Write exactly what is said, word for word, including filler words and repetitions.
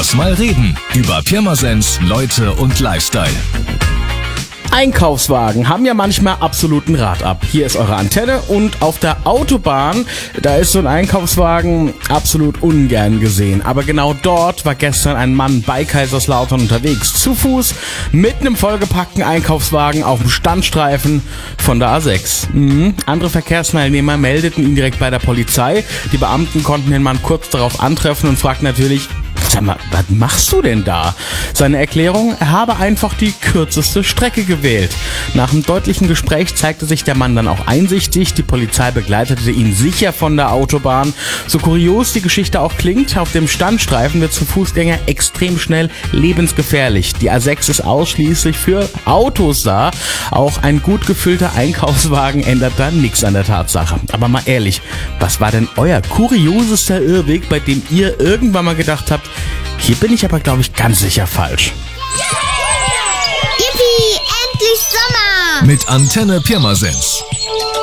Lass mal reden über Pirmasens, Leute und Lifestyle. Einkaufswagen haben ja manchmal absoluten Rad ab. Hier ist eure Antenne und auf der Autobahn, da ist so ein Einkaufswagen absolut ungern gesehen. Aber genau dort war gestern ein Mann bei Kaiserslautern unterwegs, zu Fuß, mit einem vollgepackten Einkaufswagen auf dem Standstreifen von der A sechs. Mhm. Andere Verkehrsteilnehmer meldeten ihn direkt bei der Polizei. Die Beamten konnten den Mann kurz darauf antreffen und fragten natürlich: Sag mal, was machst du denn da? Seine Erklärung: Er habe einfach die kürzeste Strecke gewählt. Nach einem deutlichen Gespräch zeigte sich der Mann dann auch einsichtig. Die Polizei begleitete ihn sicher von der Autobahn. So kurios die Geschichte auch klingt, auf dem Standstreifen wird für Fußgänger extrem schnell lebensgefährlich. Die A sechs ist ausschließlich für Autos da. Auch ein gut gefüllter Einkaufswagen ändert da nichts an der Tatsache. Aber mal ehrlich, was war denn euer kuriosester Irrweg, bei dem ihr irgendwann mal gedacht habt: Hier bin ich aber, glaube ich, ganz sicher falsch. Yippie, endlich Sommer! Mit Antenne Pirmasens.